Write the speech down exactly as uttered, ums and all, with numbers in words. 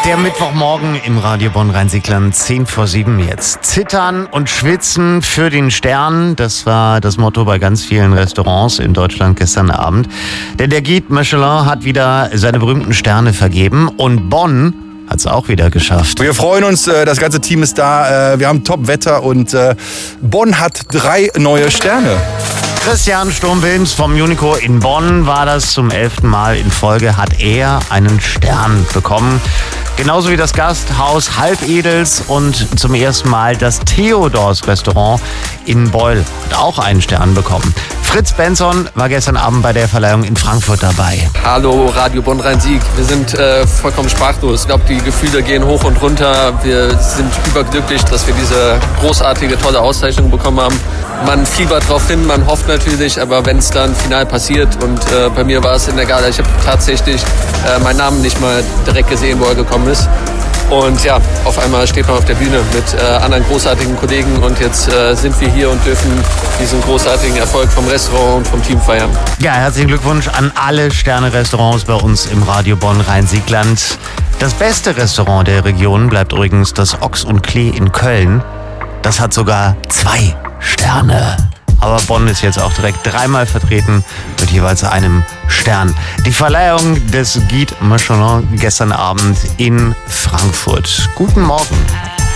Der Mittwochmorgen im Radio Bonn-Rhein-Sieg-Land, zehn vor sieben jetzt. Zittern und schwitzen für den Stern, das war das Motto bei ganz vielen Restaurants in Deutschland gestern Abend. Denn der Guide Michelin hat wieder seine berühmten Sterne vergeben und Bonn hat es auch wieder geschafft. Wir freuen uns, das ganze Team ist da, wir haben Top-Wetter und Bonn hat drei neue Sterne. Christian Sturm-Wilms vom Unico in Bonn war das zum elften Mal in Folge, hat er einen Stern bekommen. Genauso wie das Gasthaus Halbedels und zum ersten Mal das Theodors Restaurant in Beul hat auch einen Stern bekommen. Fritz Benson war gestern Abend bei der Verleihung in Frankfurt dabei. Hallo Radio Bonn-Rhein-Sieg, wir sind äh, vollkommen sprachlos. Ich glaube, die Gefühle gehen hoch und runter. Wir sind überglücklich, dass wir diese großartige, tolle Auszeichnung bekommen haben. Man fiebert drauf hin, man hofft natürlich, aber wenn es dann final passiert und äh, bei mir war es in der Gala, ich habe tatsächlich äh, meinen Namen nicht mal direkt gesehen, wo er gekommen ist. Und ja, auf einmal steht man auf der Bühne mit äh, anderen großartigen Kollegen und jetzt äh, sind wir hier und dürfen diesen großartigen Erfolg vom Restaurant und vom Team feiern. Ja, herzlichen Glückwunsch an alle Sterne-Restaurants bei uns im Radio Bonn-Rhein-Sieg-Land. Das beste Restaurant der Region bleibt übrigens das Ochs und Klee in Köln. Das hat sogar zwei Sterne. Aber Bonn ist jetzt auch direkt dreimal vertreten mit jeweils einem Stern. Die Verleihung des Guide Michelin gestern Abend in Frankfurt. Guten Morgen.